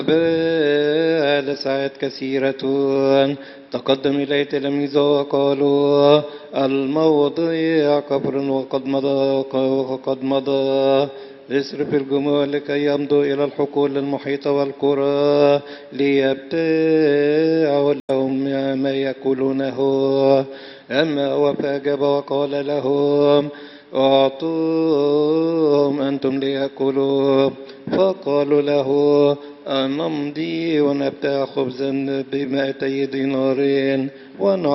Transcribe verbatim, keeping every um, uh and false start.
لساعات كثيرة تقدم إليه تلاميذه وقالوا الموضع قبر وقد مضى وقد مضى. اصرف الجموع لكي يمضوا إلى الحقول المحيطة والقرى ليبتاعوا لهم ما يأكلونه. أما هو فأجاب وقال لهم أعطوهم أنتم ليأكلوا. فقالوا له أن نمضي ونبتاع خبزا بمائتي دينار ونعطي